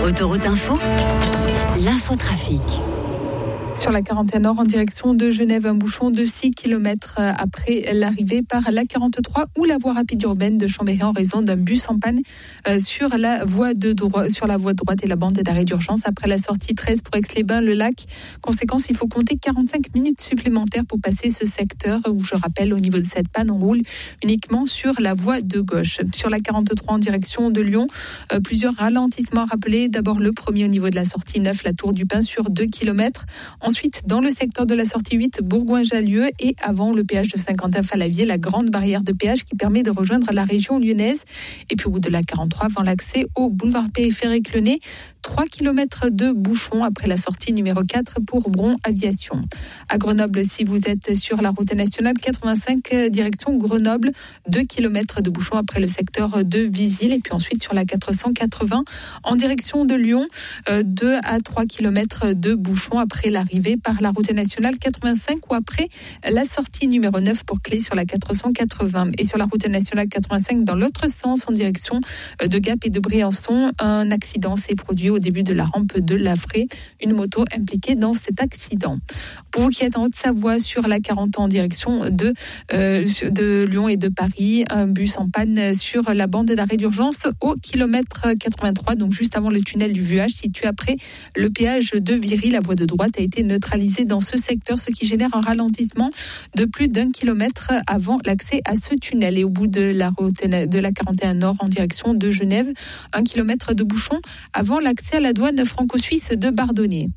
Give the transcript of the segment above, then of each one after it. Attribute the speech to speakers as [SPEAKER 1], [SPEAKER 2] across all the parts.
[SPEAKER 1] Autoroute Info, l'infotrafic.
[SPEAKER 2] Sur la 41 Nord en direction de Genève, un bouchon de 6 km après l'arrivée par la 43 ou la voie rapide urbaine de Chambéry en raison d'un bus en panne sur la voie droite et la bande d'arrêt d'urgence après la sortie 13 pour Aix-les-Bains, le lac. Conséquence, il faut compter 45 minutes supplémentaires pour passer ce secteur où, je rappelle, au niveau de cette panne, on roule uniquement sur la voie de gauche. Sur la 43 en direction de Lyon, plusieurs ralentissements rappelés. D'abord le premier au niveau de la sortie 9, la Tour du Pin sur 2 km. Ensuite, dans le secteur de la sortie 8, Bourgoin-Jallieu et avant le péage de Saint-Quentin-Fallavier, la grande barrière de péage qui permet de rejoindre la région lyonnaise. Et puis au bout de la 43, avant l'accès au boulevard périphérique Lyonnais, 3 km de bouchons après la sortie numéro 4 pour Bron Aviation. À Grenoble, si vous êtes sur la route nationale 85, direction Grenoble, 2 km de bouchons après le secteur de Visil. Et puis ensuite sur la 480, en direction de Lyon, 2 à 3 km de bouchons après l'arrivée par la route nationale 85 ou après la sortie numéro 9 pour Clé sur la 480. Et sur la route nationale 85, dans l'autre sens, en direction de Gap et de Briançon, un accident s'est produit au début de la rampe de Lafray. Une moto impliquée dans cet accident. Pour vous qui êtes en Haute-Savoie, sur la 40 en direction de Lyon et de Paris, un bus en panne sur la bande d'arrêt d'urgence au kilomètre 83, donc juste avant le tunnel du Vuage, situé après le péage de Viry. La voie de droite a été neutralisée dans ce secteur, ce qui génère un ralentissement de plus d'1 kilomètre avant l'accès à ce tunnel. Et au bout de la route de la 41 Nord en direction de Genève, 1 kilomètre de bouchon avant l'accès à la douane franco-suisse de Bardonnay.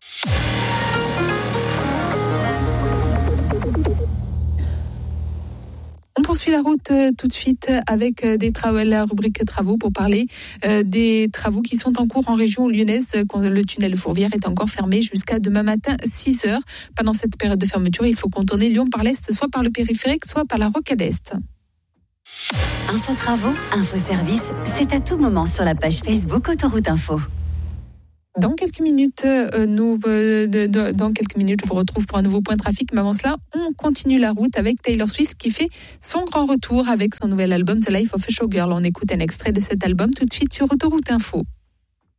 [SPEAKER 2] On poursuit la route tout de suite avec la rubrique travaux pour parler des travaux qui sont en cours en région lyonnaise. Le tunnel Fourvière est encore fermé jusqu'à demain matin 6h. Pendant cette période de fermeture, il faut contourner Lyon par l'est, soit par le périphérique, soit par la rocade est.
[SPEAKER 1] Info travaux, info service, c'est à tout moment sur la page Facebook Autoroute Info.
[SPEAKER 2] Dans quelques minutes, je vous retrouve pour un nouveau point trafic. Mais avant cela, on continue la route avec Taylor Swift qui fait son grand retour avec son nouvel album The Life of a Showgirl. On écoute un extrait de cet album tout de suite sur Autoroute Info.